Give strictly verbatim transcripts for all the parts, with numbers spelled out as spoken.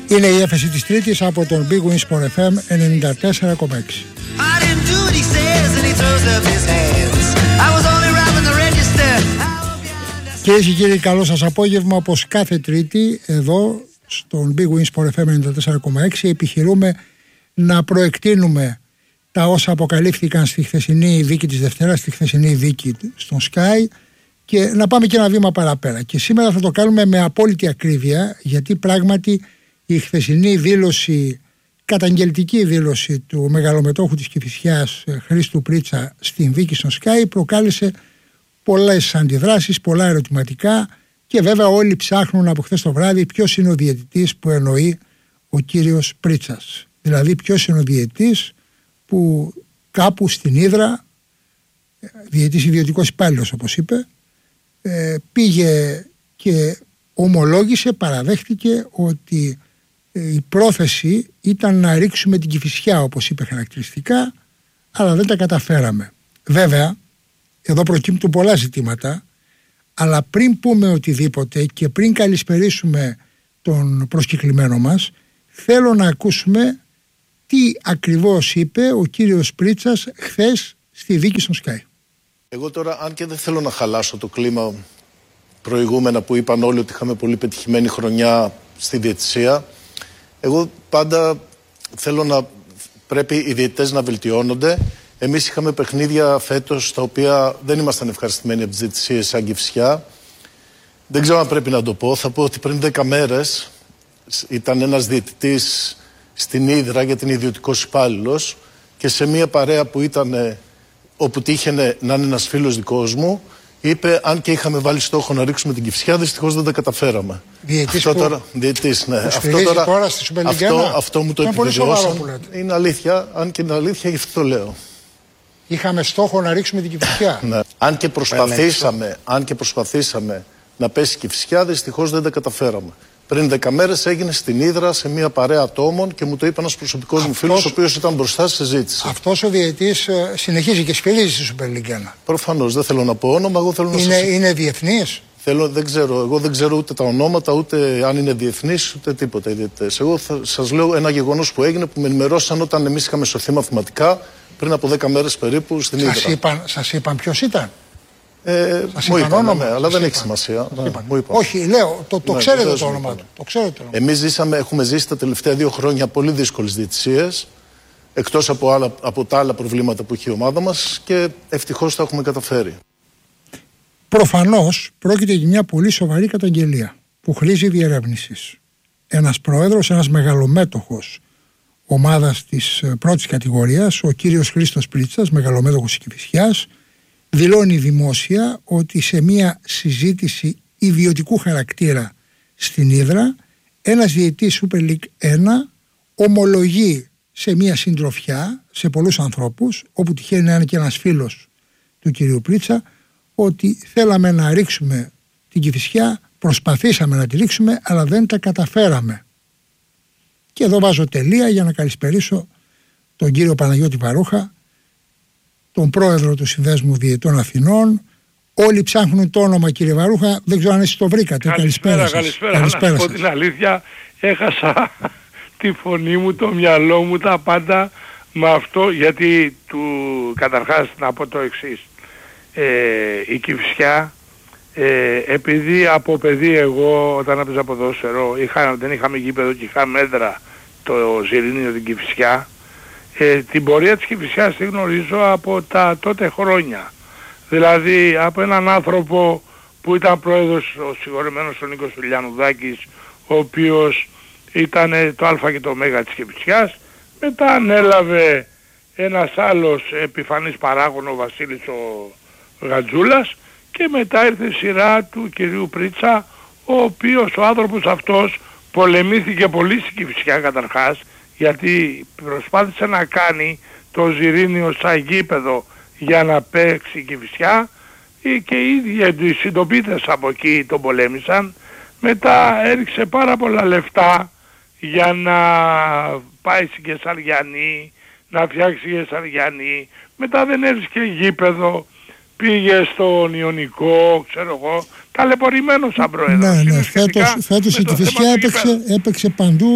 Είναι η έφεση της Τρίτης από τον Big Win Sport εφ εμ ενενήντα τέσσερα κόμμα έξι. Κυρίες και κύριοι, καλό σας απόγευμα. Όπως κάθε Τρίτη εδώ στον Big Win Sport εφ εμ ενενήντα τέσσερα κόμμα έξι επιχειρούμε να προεκτείνουμε τα όσα αποκαλύφθηκαν στη χθεσινή δίκη της Δευτέρας, στη χθεσινή δίκη στον Sky, και να πάμε και ένα βήμα παραπέρα. Και σήμερα θα το κάνουμε με απόλυτη ακρίβεια, γιατί πράγματι η χθεσινή δήλωση, καταγγελτική δήλωση του μεγαλομετόχου της Κηφισιάς Χρήστου Πρίτσα στην δίκη στον Sky προκάλεσε πολλές αντιδράσεις, πολλά ερωτηματικά, και βέβαια όλοι ψάχνουν από χθες το βράδυ ποιος είναι ο διαιτητής που εννοεί ο κύριος Πρίτσας. Δηλαδή ποιος είναι ο διαιτητής που κάπου στην Ύδρα, διαιτητής ιδιωτικός υπάλληλος όπως είπε, πήγε και ομολόγησε, παραδέχτηκε ότι η πρόθεση ήταν να ρίξουμε την Κηφισιά, όπως είπε χαρακτηριστικά, αλλά δεν τα καταφέραμε. Βέβαια, εδώ προκύπτουν πολλά ζητήματα, αλλά πριν πούμε οτιδήποτε και πριν καλησπερίσουμε τον προσκεκλημένο μας, θέλω να ακούσουμε τι ακριβώς είπε ο κύριος Πρίτσας χθες στη δίκη στον Sky. Εγώ τώρα, αν και δεν θέλω να χαλάσω το κλίμα προηγούμενα που είπαν όλοι ότι είχαμε πολύ πετυχημένη χρονιά στη διαιτησία, εγώ πάντα θέλω να πρέπει οι διαιτητές να βελτιώνονται. Εμείς είχαμε παιχνίδια φέτος τα οποία δεν ήμασταν ευχαριστημένοι από τις διαιτησίες σαν Κηφισιά. Δεν ξέρω αν πρέπει να το πω. Θα πω ότι πριν δέκα μέρες ήταν ένας διαιτητής στην Ύδρα, γιατί είναι ιδιωτικός υπάλληλος, και σε μια παρέα που ήταν, όπου τύχαινε να είναι ένας φίλος δικός μου, είπε, αν και είχαμε βάλει στόχο να ρίξουμε την Κηφισιά, δυστυχώς δεν τα καταφέραμε. Διαιτητής αυτό που... τώρα, διαιτητής, ναι. Αυτό, τώρα, τώρα στη αυτό, αυτό μου το επιβεβαιώσαν. Είναι αλήθεια, αν και είναι αλήθεια, γι' αυτό το λέω. Είχαμε στόχο να ρίξουμε την Κηφισιά. Ναι. Αν και προσπαθήσαμε, αν και προσπαθήσαμε να πέσει η Κηφισιά, δυστυχώς δεν τα καταφέραμε. Πριν δέκα μέρες έγινε στην Ύδρα σε μια παρέα ατόμων και μου το είπε ένας προσωπικός μου φίλος, ο οποίος ήταν μπροστά στη συζήτηση. Αυτός ο διαιτητής ε, συνεχίζει και σφυρίζει στη Super League ένα. Προφανώς, δεν θέλω να πω όνομα, εγώ θέλω να είναι, σας... είναι διεθνής. Θέλω, δεν ξέρω, εγώ δεν ξέρω ούτε τα ονόματα, ούτε αν είναι διεθνής, ούτε τίποτα οι διαιτητές. Εγώ θα σας λέω ένα γεγονός που έγινε, που με ενημερώσαν όταν εμείς είχαμε σωθεί μαθηματικά πριν από δέκα μέρες περίπου στην Ύδρα. Σας είπαν, σας είπαν ποιος ήταν? Ε, μου είπαν, όνομα, ναι, αλλά δεν έχει σημασία. Ναι, μου είπαν. Όχι, λέω, το, το ναι, ξέρετε το όνομα του. Το ξέρετε. Εμείς ζήσαμε, έχουμε ζήσει τα τελευταία δύο χρόνια πολύ δύσκολες διαιτησίες, εκτός από, άλλα, από τα άλλα προβλήματα που έχει η ομάδα μας, και ευτυχώς τα έχουμε καταφέρει. Προφανώς πρόκειται για μια πολύ σοβαρή καταγγελία που χρήζει διερεύνησης. Ένας πρόεδρος, ένας μεγαλομέτωχος ομάδας της πρώτης κατηγορίας, ο κύριος Χρήστος Πρίτσας, μεγαλομέτωχος της Κηφισιάς, δηλώνει δημόσια ότι σε μια συζήτηση ιδιωτικού χαρακτήρα στην Ύδρα, ένας διαιτητής Super League ένα ομολογεί σε μια συντροφιά, σε πολλούς ανθρώπους, όπου τυχαίνει να είναι και ένας φίλος του κυρίου Πρίτσα, ότι θέλαμε να ρίξουμε την Κηφισιά, προσπαθήσαμε να τη ρίξουμε, αλλά δεν τα καταφέραμε. Και εδώ βάζω τελεία για να καλησπερίσω τον κύριο Παναγιώτη Βαρούχα, τον πρόεδρο του Συνδέσμου Διαιτητών Αθηνών. Όλοι ψάχνουν το όνομα, κύριε Βαρούχα, δεν ξέρω αν εσείς το βρήκατε. Καλησπέρα, καλησπέρα. καλησπέρα. καλησπέρα. Να πω την αλήθεια, έχασα τη φωνή μου, το μυαλό μου, τα πάντα με αυτό, γιατί του, καταρχάς να πω το εξής. Ε, η Κηφισιά, ε, επειδή από παιδί εγώ όταν έπαιζα ποδόσφαιρο, είχα, δεν είχαμε γήπεδο και είχα μέτρα το Ζιρήνιο την Κηφισιά, ε, την πορεία της Κηφισιάς τη γνωρίζω από τα τότε χρόνια. Δηλαδή από έναν άνθρωπο που ήταν πρόεδρος, ο συγχωρεμένος ο Νίκος Λιανουδάκης, ο οποίος ήταν το α και το ω της Κηφισιάς, μετά ανέλαβε ένας άλλος επιφανής παράγων, ο Βασίλης ο Γατζούλας, και μετά ήρθε η σειρά του κυρίου Πρίτσα, ο οποίος ο άνθρωπος αυτός πολεμήθηκε πολύ στην Κηφισιά καταρχάς, γιατί προσπάθησε να κάνει το Ζιρήνιο σαν γήπεδο για να παίξει η Κηφισιά, και οι ίδιοι οι συντοπίτες από εκεί τον πολέμησαν. Μετά έριξε πάρα πολλά λεφτά για να πάει στην Κεσαριανή, να φτιάξει Κεσαριανή. Μετά δεν έβρισκε γήπεδο, πήγε στον Ιωνικό, ξέρω εγώ, ταλαιπωρημένος σαν πρόεδρος. Ναι, ναι, φέτος, φέτος η Κηφισιά έπαιξε, έπαιξε παντού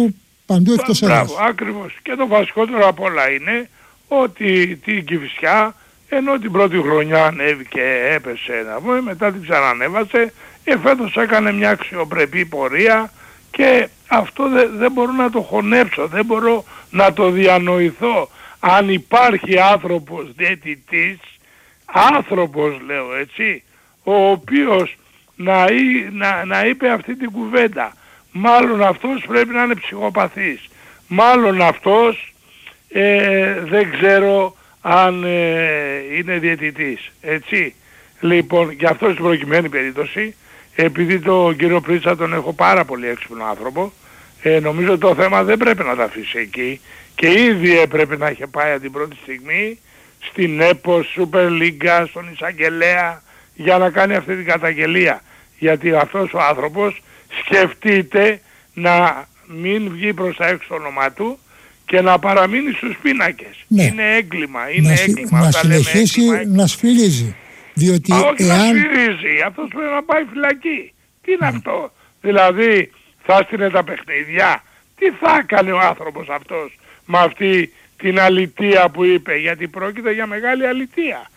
Παντού εκτός έδρας. Μπράβο, ακριβώς. Και το βασικότερο απ' όλα είναι ότι την Κηφισιά, ενώ την πρώτη χρονιά ανέβηκε, έπεσε να πούμε, μετά την ξανανέβασε, ε, φέτος έκανε μια αξιοπρεπή πορεία και αυτό δεν δε μπορώ να το χωνέψω, δεν μπορώ να το διανοηθώ. Αν υπάρχει άνθρωπος διαιτητής, άνθρωπος λέω έτσι, ο οποίος να, να, να είπε αυτή την κουβέντα, μάλλον αυτός πρέπει να είναι ψυχοπαθής, μάλλον αυτός ε, δεν ξέρω αν ε, είναι διαιτητής, έτσι. Λοιπόν, γι' αυτό στην προκειμένη περίπτωση, επειδή τον κύριο Πρίτσα τον έχω πάρα πολύ έξυπνο άνθρωπο, ε, νομίζω το θέμα δεν πρέπει να τα αφήσει εκεί και ήδη έπρεπε να είχε πάει από την πρώτη στιγμή στην ΕΠΟ, Super League, στον εισαγγελέα για να κάνει αυτή την καταγγελία. Γιατί αυτός ο άνθρωπος σκεφτείται να μην βγει προς τα έξω το όνομα του και να παραμείνει στους πίνακες. Ναι. Είναι έγκλημα, είναι να, έγκλημα. Να συνεχίσει έγκλημα, να σφυρίζει. Διότι Α, όχι εάν... να σφυρίζει, αυτός πρέπει να πάει φυλακή. Τι είναι mm. αυτό, δηλαδή θα στείλε τα παιχνίδια. Τι θα έκανε ο άνθρωπος αυτός με αυτή την αλητεία που είπε, γιατί πρόκειται για μεγάλη αλητεία.